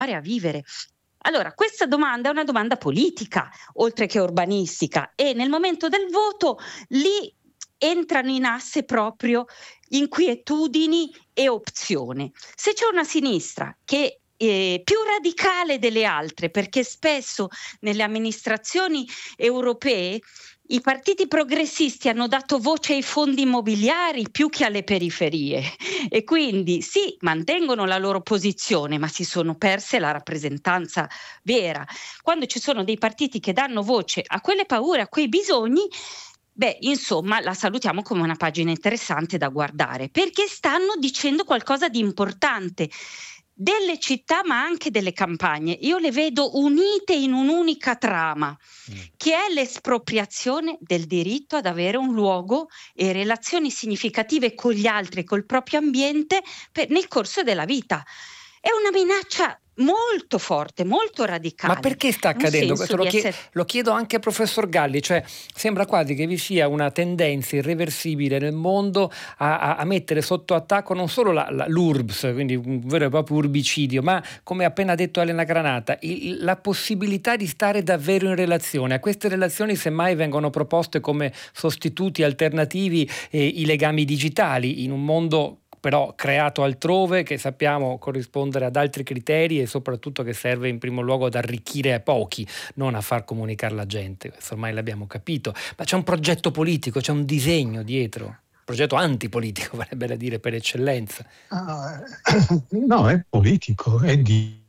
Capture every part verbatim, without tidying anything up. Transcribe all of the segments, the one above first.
a vivere? Allora, questa domanda è una domanda politica, oltre che urbanistica, e nel momento del voto lì entrano in asse proprio inquietudini e opzioni. Se c'è una sinistra che è più radicale delle altre, perché spesso nelle amministrazioni europee i partiti progressisti hanno dato voce ai fondi immobiliari più che alle periferie e quindi sì, mantengono la loro posizione, ma si sono perse la rappresentanza vera. Quando ci sono dei partiti che danno voce a quelle paure, a quei bisogni, beh, insomma, la salutiamo come una pagina interessante da guardare, perché stanno dicendo qualcosa di importante delle città ma anche delle campagne. Io le vedo unite in un'unica trama, mm. che è l'espropriazione del diritto ad avere un luogo e relazioni significative con gli altri, col proprio ambiente per, nel corso della vita. È una minaccia molto forte, molto radicale. Ma perché sta accadendo? Questo lo, essere... lo chiedo anche al professor Galli, cioè sembra quasi che vi sia una tendenza irreversibile nel mondo a, a, a mettere sotto attacco non solo la, la, l'U R B S, quindi un vero e proprio urbicidio, ma come ha appena detto Elena Granata, il, la possibilità di stare davvero in relazione. A queste relazioni semmai vengono proposte come sostituti alternativi eh, i legami digitali in un mondo però creato altrove, che sappiamo corrispondere ad altri criteri e soprattutto che serve in primo luogo ad arricchire a pochi, non a far comunicare la gente. Questo ormai l'abbiamo capito. Ma c'è un progetto politico, c'è un disegno dietro, un progetto antipolitico, vorrebbe da dire per eccellenza. Uh, no, è politico, è di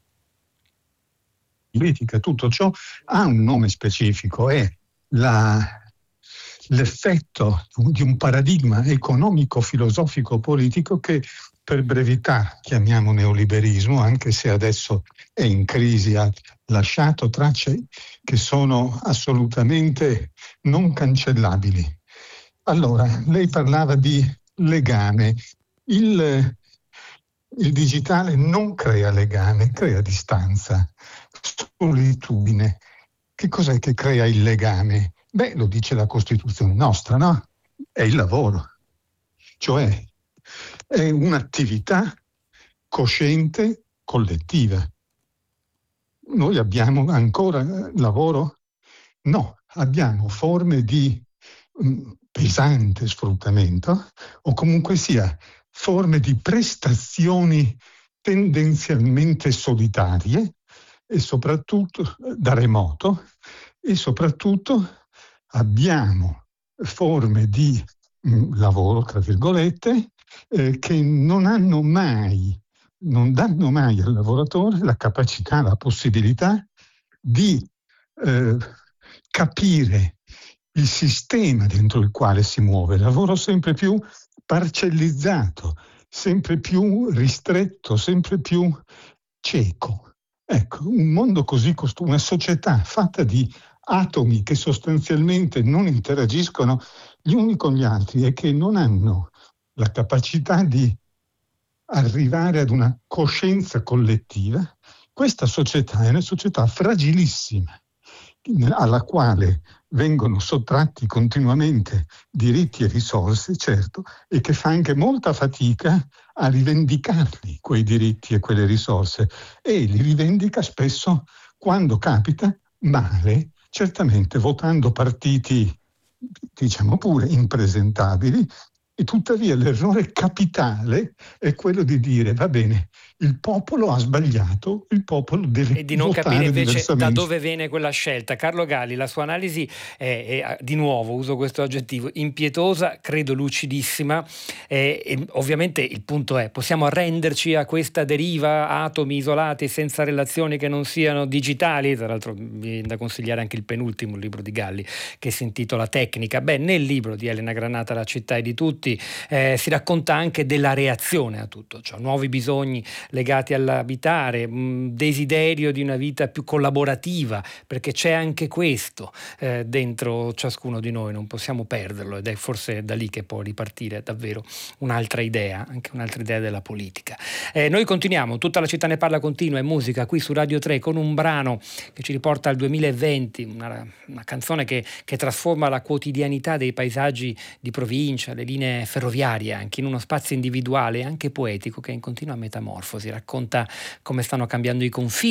politica. Tutto ciò ha un nome specifico, è la... l'effetto di un paradigma economico, filosofico, politico che per brevità chiamiamo neoliberismo, anche se adesso è in crisi, ha lasciato tracce che sono assolutamente non cancellabili. Allora, lei parlava di legame. Il, il digitale non crea legame, crea distanza, solitudine. Che cos'è che crea il legame? Beh, lo dice la Costituzione nostra, no? È il lavoro. Cioè, è un'attività cosciente, collettiva. Noi abbiamo ancora lavoro? No, abbiamo forme di um, pesante sfruttamento o comunque sia forme di prestazioni tendenzialmente solitarie e soprattutto da remoto e soprattutto abbiamo forme di mh, lavoro, tra virgolette, eh, che non hanno mai, non danno mai al lavoratore la capacità, la possibilità di eh, capire il sistema dentro il quale si muove. Lavoro sempre più parcellizzato, sempre più ristretto, sempre più cieco. Ecco, un mondo così costruito, una società fatta di atomi che sostanzialmente non interagiscono gli uni con gli altri e che non hanno la capacità di arrivare ad una coscienza collettiva, questa società è una società fragilissima, alla quale vengono sottratti continuamente diritti e risorse, certo, e che fa anche molta fatica a rivendicarli, quei diritti e quelle risorse, e li rivendica spesso, quando capita, male, certamente votando partiti, diciamo pure, impresentabili, e tuttavia l'errore capitale è quello di dire, va bene, il popolo ha sbagliato, il popolo deve e di non votare capire invece diversamente. Da dove viene quella scelta. Carlo Galli, la sua analisi è, è di nuovo, uso questo aggettivo, impietosa, credo lucidissima, e, e ovviamente il punto è, possiamo arrenderci a questa deriva, atomi isolati senza relazioni che non siano digitali? Tra l'altro mi viene da consigliare anche il penultimo libro di Galli che si intitola Tecnica. Beh, nel libro di Elena Granata La città è di tutti eh, si racconta anche della reazione a tutto ciò, nuovi bisogni legati all'abitare, mh, desiderio di una vita più collaborativa, perché c'è anche questo eh, dentro ciascuno di noi, non possiamo perderlo, ed è forse da lì che può ripartire davvero un'altra idea, anche un'altra idea della politica. Eh, noi continuiamo, Tutta la città ne parla continua e musica qui su Radio tre con un brano che ci riporta al duemilaventi, una, una canzone che, che trasforma la quotidianità dei paesaggi di provincia, le linee stazione ferroviaria, anche in uno spazio individuale, anche poetico, che è in continua metamorfosi. Racconta come stanno cambiando i confini